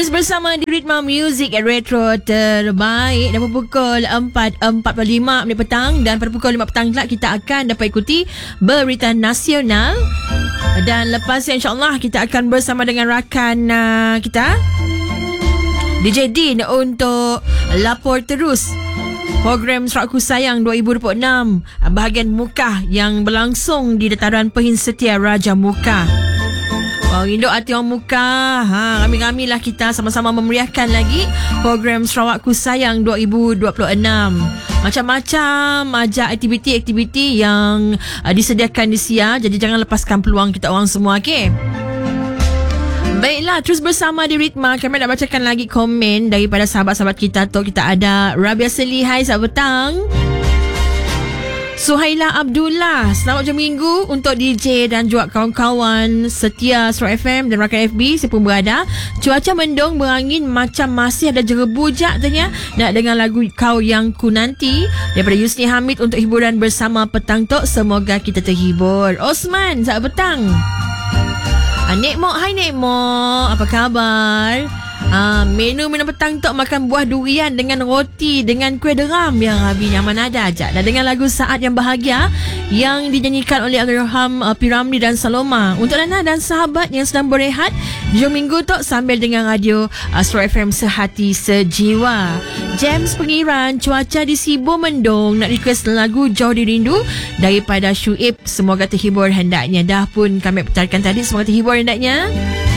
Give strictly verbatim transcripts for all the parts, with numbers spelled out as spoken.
Terus bersama di Ritma Music Retro terbaik. Dan pukul empat empat puluh lima minit petang. Dan pada pukul lima petang kelak kita akan dapat ikuti berita nasional. Dan lepas insyaAllah kita akan bersama dengan rakan uh, kita D J Din untuk lapor terus program Suratku Sayang dua ribu dua puluh enam bahagian Mukah yang berlangsung di Dataran Pehin Setia Raja Mukah. Oh, rindu hati orang Mukah. Ha, rami-rami lah kita sama-sama memeriahkan lagi program Sarawakku Sayang dua ribu dua puluh enam. Macam-macam ajak aktiviti-aktiviti yang uh, disediakan di S I A. Jadi jangan lepaskan peluang kita orang semua, okey? Baiklah, terus bersama di Ritma, kami nak bacakan lagi komen daripada sahabat-sahabat kita tu. Kita ada Rabia Seli, hai selamat petang. Suhaila Abdullah, selamat jam minggu untuk D J dan juga kawan-kawan setia Surat F M dan rakan F B, saya pun berada. Cuaca mendung berangin macam masih ada jerebu jat tanya. Nak dengar lagu Kau Yang Ku Nanti daripada Yusni Hamid untuk hiburan bersama petang tok. Semoga kita terhibur. Osman, selamat petang. Nek Mok, hai Nek Mok, apa khabar? Ah, menu minum petang tok makan buah durian dengan roti dengan kuih deram yang Rabi nyaman ada aja. Dan dengan lagu Saat Yang Bahagia yang dinyanyikan oleh Allahyarham uh, P. Ramlee dan Saloma. Untuk Lana dan sahabat yang sedang berehat jom minggu tok sambil dengan radio uh, Surat F M sehati sejiwa. James Pengiran, cuaca di Sibu mendung. Nak request lagu Jauh Dirindu daripada Syuib. Semoga terhibur hendaknya. Dah pun kami putarkan tadi. Semoga terhibur hendaknya.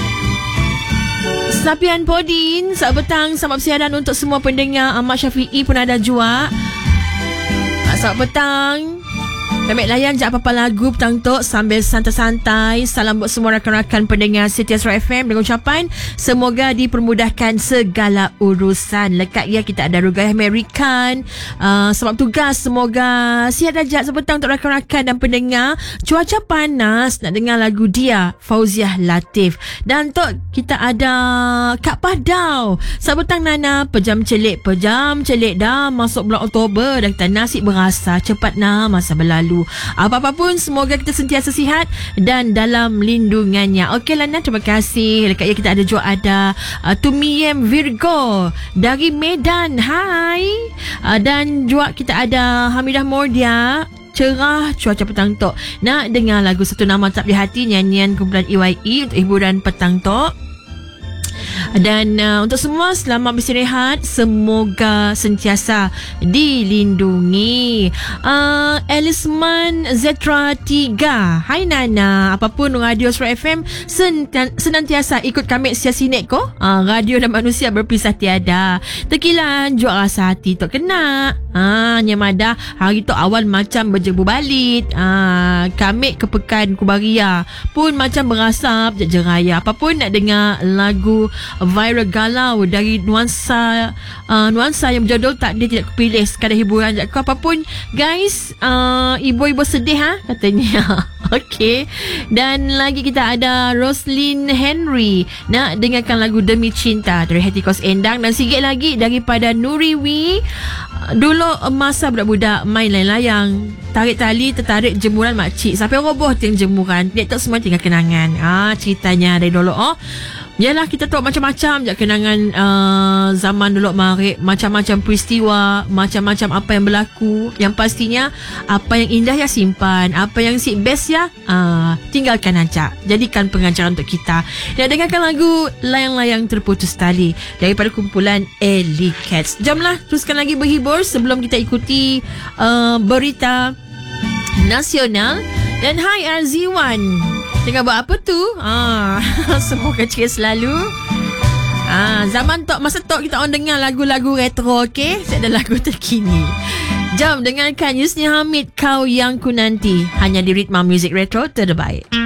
Sapian Podin, selamat petang, selamat bersiaran untuk semua pendengar. Ahmad Syafi'i pun ada juga. Selamat petang. Kami layan je apa-apa lagu petang tok sambil santai-santai. Salam buat semua rakan-rakan pendengar setia Surat F M dengan ucapan semoga dipermudahkan segala urusan. Lekat ya kita ada Rugayah American. Uh, selamat tugas, semoga sihat dajat sepetang untuk rakan-rakan dan pendengar. Cuaca panas, nak dengar lagu Dia Fauziah Latif. Dan tok kita ada Kak Padau. Selamat petang Nana, pejam celik, pejam celik dah masuk bulan Oktober. Dah kita nasib berasa cepat nah masa berlalu. Apa-apa pun semoga kita sentiasa sihat dan dalam lindungannya. Okey Lana, terima kasih. Dekat ya kita ada juga ada uh, Tumiem Virgo dari Medan. Hai. Uh, dan juga kita ada Hamidah Mordia. Cerah cuaca petang tok. Nak dengar lagu Satu Nama Tak di Hati nyanyian kumpulan E Y E untuk hiburan petang tok. Dan uh, untuk semua selamat beristirahat. Semoga sentiasa dilindungi. uh, Elisman Zetra tiga, hai Nana, apapun radio Surat F M sentiasa, senantiasa ikut kami siasinek ko. uh, Radio dan manusia berpisah tiada. Tekilan jual rasa hati tok kena. Ah, nyamada hari tu awal macam berjebu balik. Ah, kami kepekan Kubaria pun macam berasap jeraya. Apapun nak dengar lagu Viral Galau dari nuansa uh, nuansa yang berjudul Tak Dia Tidak Kupilih, sekadar hiburan je. Apapun guys, uh, ibu-ibu sedih ha katanya. Okey. Dan lagi kita ada Roslyn Henry nak dengarkan lagu Demi Cinta dari Hetikos Endang. Dan sikit lagi daripada Nuriwi. Dulu masa budak-budak main layang-layang, tarik tali tertarik jemuran makcik sampai roboh tiang jemuran. Dia tak semua tinggal kenangan. Ah, ceritanya dari dulu. Oh, yalah kita tahu macam-macam je kenangan uh, zaman dulu mari, macam-macam peristiwa, macam-macam apa yang berlaku. Yang pastinya apa yang indah ya simpan, apa yang si best ya uh, tinggalkan aja. Jadikan pengajaran untuk kita. Dan dengarkan lagu Layang-Layang Terputus Tali daripada kumpulan Ellie Cats. Jamlah teruskan lagi berhibur sebelum kita ikuti uh, berita nasional. Dan hai Arziwan, tengah buat apa tu? Ah, semoga ceria selalu. Ah, zaman tok, masa tok kita orang dengar lagu-lagu retro, okey? Saya ada lagu terkini. Jom dengarkan Yusni Hamid, Kau Yang Ku Nanti, hanya di Ritma Music Retro terbaik.